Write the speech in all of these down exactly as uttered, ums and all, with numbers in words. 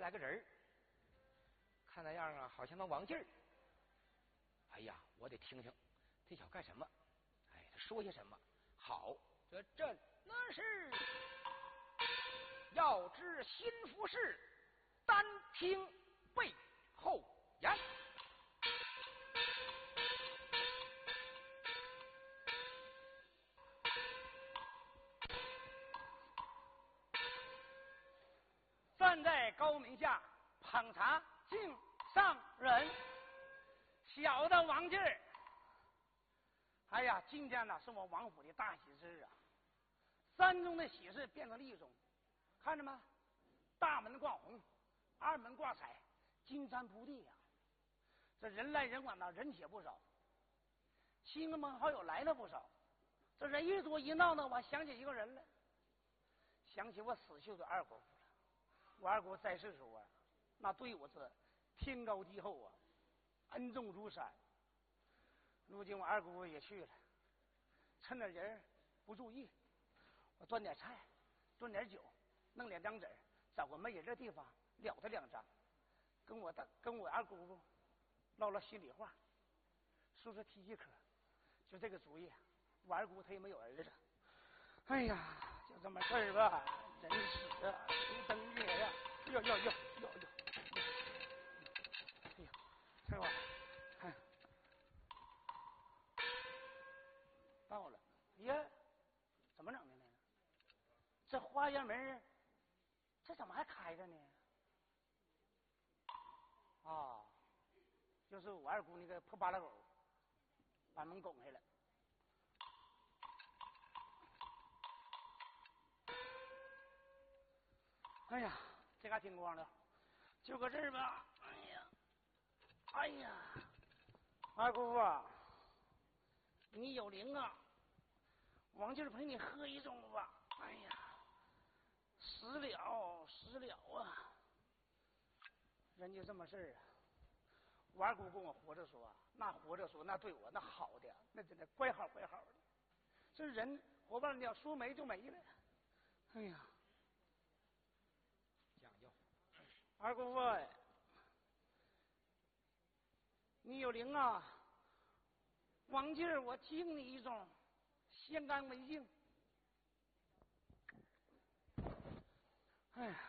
来个人儿，看那样啊，好像那王劲儿。哎呀，我得听听这小干什么？哎，他说些什么？好，这朕那是要知心腹事，单听背后言。站在高明下捧茶敬上人，小的王劲儿。哎呀，今天呢是我王府的大喜事啊！三中的喜事变成了一中，看着吗？大门挂红，二门挂彩，金山铺地呀、啊！这人来人往的，人且不少，亲朋好友来了不少。这人一多一闹呢，我想起一个人来，想起我死去的二姑父了。我二姑在世时候啊，那对我是天高地厚啊，恩重如山。如今我二姑父也去了，趁着人不注意，我端点菜，端点酒，弄两张纸，找个没人的地方了他两张，跟我大跟我二姑父唠唠心里话，说说提气嗑。就这个主意，我二姑她也没有儿子。哎呀，就这么事儿吧，真是啊，出灯月呀！哟哟哟哟哟！哎呀，翠花，看，到了。呀，怎么整的呢？这花园门，这怎么还开着呢？啊，就是我二姑那个破扒拉狗，把门拱开了。哎呀，这嘎挺光的，就搁这儿吧。哎呀，哎呀，二姑父，你有灵啊！王劲儿陪你喝一盅吧。哎呀，死了死了啊！人就这么事儿啊。我二姑跟我活着说，那活着说那对我那好的，那真的怪好怪好的。这人活半了，说没就没了。哎呀！讲究，二姑父，你有灵啊！王劲儿，我敬你一盅，先干为敬。哎呀，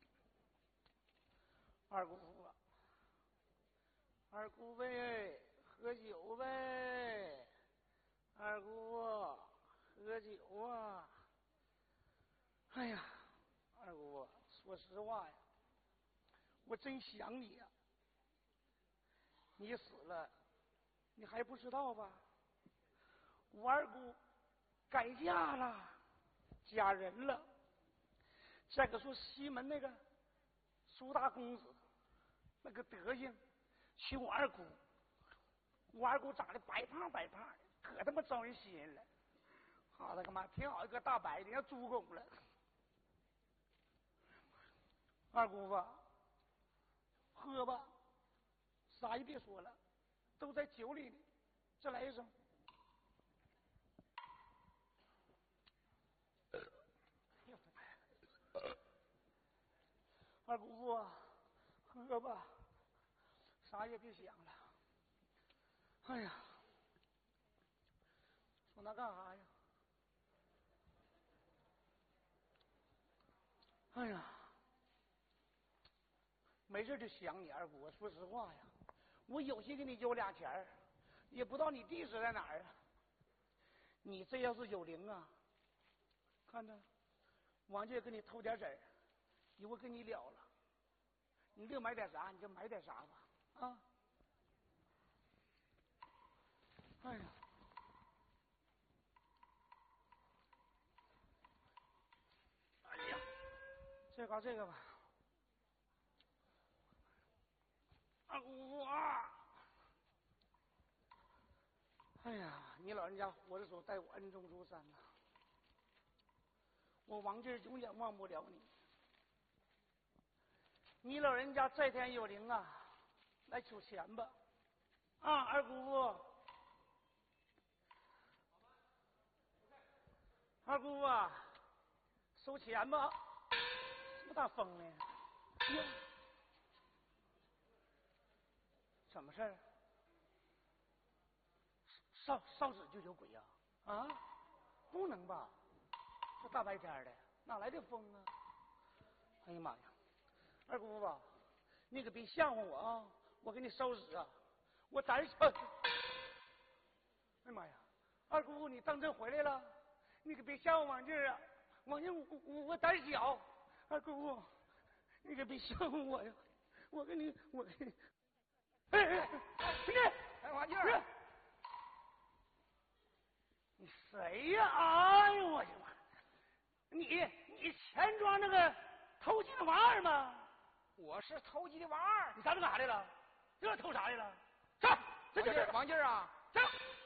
二姑父啊，二姑呗，喝酒呗，二姑父喝酒啊！哎呀，二姑父，说实话呀，我真想你呀、啊。你死了，你还不知道吧？我二姑改嫁了，嫁人了。再个说西门那个苏大公子，那个德行，娶我二姑，我二姑长得白胖白胖的，可他妈招人吸引了。好的，干嘛挺好一个大白的，像猪狗了。二姑父，喝吧，啥也别说了，都在酒里呢。再来一声。二姑父，喝吧，啥也别想了。哎呀，说那干啥呀？哎呀，没事就想你二姑。说实话呀，我有心给你邮俩钱儿，也不知道你地址在哪儿啊。你这要是有灵啊，看着王姐给你偷点纸儿，一会跟你了了。你乐买点啥你就买点啥吧，啊！哎呀，哎呀，再搞这个吧。二姑父啊！哎呀，你老人家活着时候待我恩重如山呐、啊，我王劲儿永远忘不了你。你老人家在天有灵啊，来取钱吧！啊，二姑父，二姑父啊，收钱吧！这么大风呢？哟， 什么事儿？烧烧纸就有鬼呀、啊？啊，不能吧？这大白天的，哪来的风啊？哎呀妈呀，二姑父，你可别吓唬我啊！我给你烧纸啊，我胆小。哎呀妈呀，二姑父，你当真回来了？你可别吓唬王静啊！王静，我我我胆小。二姑父，你可别吓唬我呀！我给你，我给你。哎哎哎，你， 哎，王静， 你谁呀？哎呦我的妈！你你钱庄那个偷鸡的王二吗？ 我是偷鸡的王二。 你上这干啥来了？这偷啥来了？上！这这这王静啊， 上！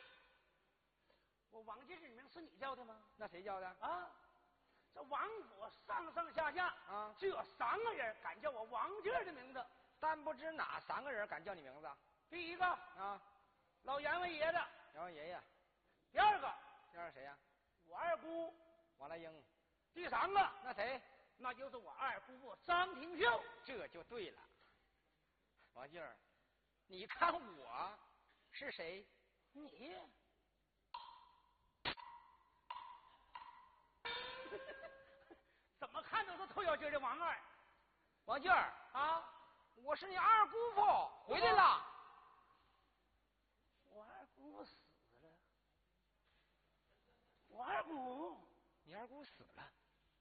我王进这名是你叫的吗？ 那谁叫的？ 啊，这王府上上下下啊， 就有三个人敢叫我王进的名字， 但不知哪三个人敢叫你名字？ 第一个啊， 老阎王爷的， 阎王爷爷。 第二个第二谁呀？ 我二姑王来英。 第三个那谁？ 那就是我二姑父张廷秀。 这就对了。王静儿，你看我是谁？ 你怎么看都是偷小鸡的王二。 王静儿啊， 我是你二姑父，回来了。 我二姑父死了。我二姑， 你二姑死了？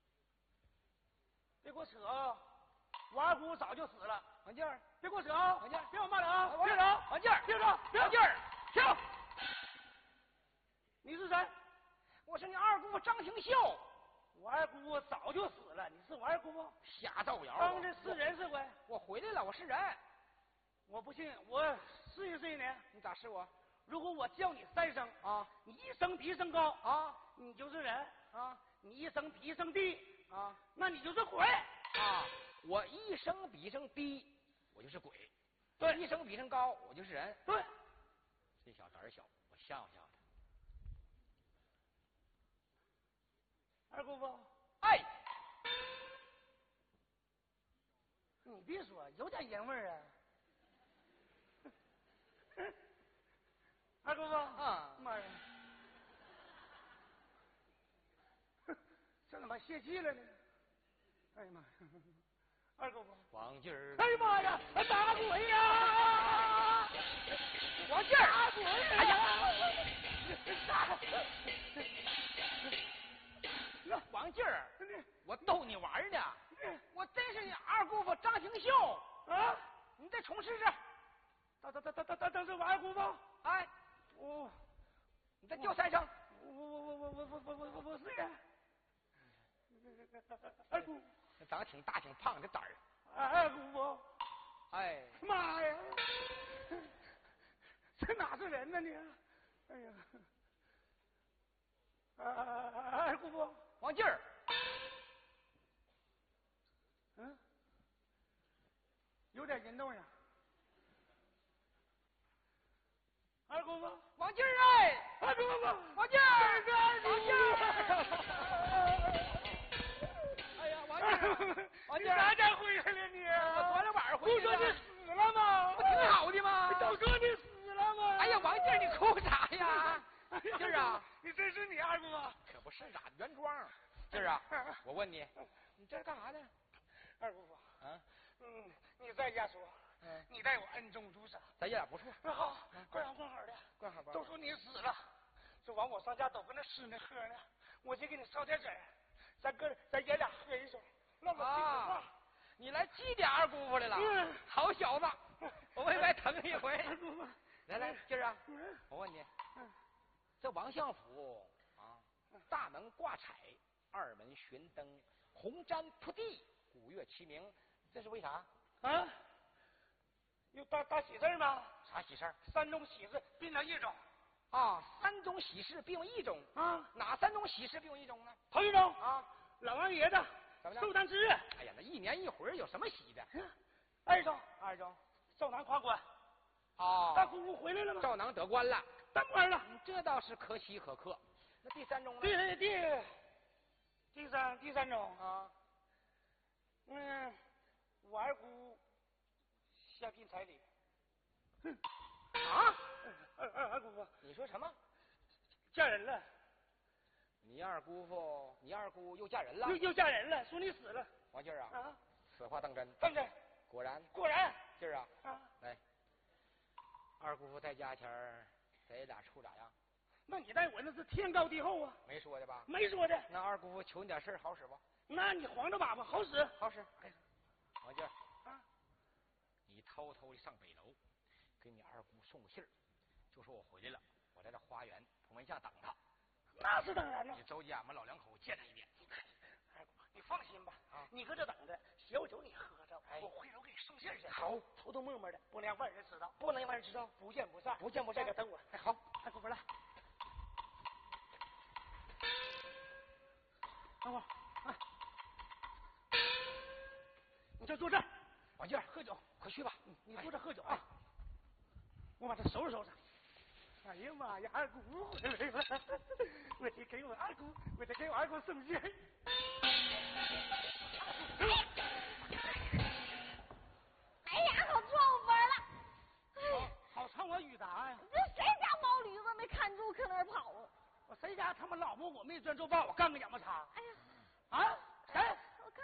别给我扯啊！我二姑早就死了。 王静儿， 别给我扯啊！ 王静儿， 别我骂人啊！ 王别扯！ 王静儿， 别扯！别王静儿， 停！你是谁？ 我是你二姑父张廷秀。 我二姑父早就死了，你是我二姑父？ 瞎造谣！ 当这是人是鬼？ 我回来了，我是人。 我不信，我试一试你。 你咋试我？ 如果我叫你三声啊， 你一声比一声高啊， 你就是人啊； 你一声比一声低啊， 那你就是鬼啊。我一声比一声低，我就是鬼； 对， 一声比一声高，我就是人。 对， 这小胆小，我吓唬吓唬他。 二姑父， 哎， 你别说，有点人味儿啊。二姑父， 啊， 妈呀，这怎么泄气了呢？哎呀妈呀，二姑父， 王劲儿， 哎呀妈呀，打鬼呀！ 王劲儿， 打鬼呀！ 哎呀， 打！ 王劲儿，我逗你玩呢，我真是你二姑父张廷秀啊！ 你再重试试。 等等等等等等等，是我二姑父。 哎， 我， 你再叫三声。 我我我我我我我我我是呀。二姑， 长得挺大挺胖的胆儿。 二姑父， 哎， 妈呀，这哪是人呢你？哎呀，二姑父， 王劲儿， 嗯，有点人动呀。二姑父， 王劲儿哎， 二姑父， 王劲儿， 王劲儿。 哎呀，王劲儿，王劲儿， 你咋才回来了你？ 我昨天晚上回不说你死了吗？ 不挺好的吗？ 都说你死了吗？ 哎呀，王劲儿，你哭啥呀？劲儿啊， 你真是你二姑父？ 可不是咋原装。劲儿啊，我问你，你这是干啥呢？ 二姑父， 啊， 嗯，你在家说， 嗯， 你待我恩重如山。 咱爷俩不错。 好，怪好怪好的， 怪好怪好。 都说你死了，这完我上家都搁那吃呢喝呢，我就给你烧点纸，咱哥咱爷俩喝一手，唠唠心里话。 啊，你来祭奠二姑父来了？ 嗯， 好小子，我为白疼一回。 二姑父， 来来，劲儿啊， 嗯， 我问你， 嗯， 这王相府啊，大门挂彩，二门悬灯，红毡铺地，鼓乐齐鸣，这是为啥？ 啊，有大大喜事吗？ 啥喜事儿？ 三种喜事并成一种啊，三种喜事并用一种啊？ 哪三种喜事并用一种呢？ 头一种啊， 老王爷的怎么着？ 寿诞之日。 哎呀，那一年一回有什么喜的？ 二种二种赵南夸官。 哦， 大姑姑回来了吗？ 赵囊得官了， 当官了。 这倒是可喜可贺。那第三种呢？ 第第第三第三种啊， 嗯，我二姑下聘彩礼。 啊？ 二二二姑父， 你说什么？ 嫁人了？ 你二姑父，你二姑又嫁人了？ 又又嫁人了，说你死了。 王静啊， 啊， 此话当真？ 当真。 果然。 果然。 静儿啊， 啊， 来，二姑父在家前儿，咱俩处咋样？ 那你待我那是天高地厚啊。 没说的吧？ 没说的。 那二姑父求你点事儿好使不？ 那你黄着粑粑好使。 好使。哎，王静儿啊， 你偷偷的上北楼，给你二姑送个信儿，就说我回来了，我在这花园棚门下等他。 那是当然了。 你周家俺们老两口见他一面。 二姑，你放心吧， 啊， 你搁这等着，小酒你喝着， 哎， 我回头给你送信去。 好， 偷偷摸摸的，不能让外人知道， 不能让外人知道， 不见不散， 不见不散。 这个等我。 哎，好， 二姑父来，二姑啊，你就坐这儿。 王静儿喝酒，快去吧。 你坐这喝酒啊，我把它收拾收拾。哎呀妈呀，二姑回来了！我得给我二姑，我得给我二姑送信。 哎呀，可撞翻了！ 哎，好唱我雨达呀！ 这谁家毛驴子没看住，可那儿跑啊？ 我谁家他妈老母我没专做报，我干个眼巴擦。 哎呀， 啊，谁？